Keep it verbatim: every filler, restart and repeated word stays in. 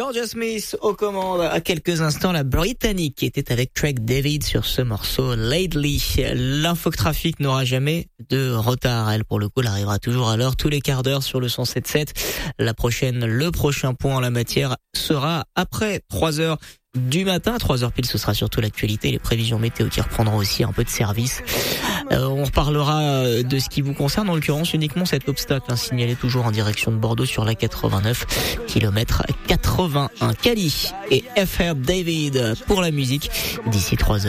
Georgia Smith aux commandes. À quelques instants, la Britannique qui était avec Craig David sur ce morceau Lately. L'infotrafic n'aura jamais de retard. Elle, pour le coup, elle arrivera toujours à l'heure, tous les quarts d'heure sur le cent sept sept. La prochaine, le prochain point en la matière sera après trois heures du matin. À trois heures pile, ce sera surtout l'actualité, les prévisions météo qui reprendront aussi un peu de service. Euh, on reparlera de ce qui vous concerne, en l'occurrence uniquement cet obstacle, hein, signalé toujours en direction de Bordeaux sur la quatre-vingt-neuf, kilomètre quatre-vingt-un. Cali et F R David pour la musique d'ici trois heures.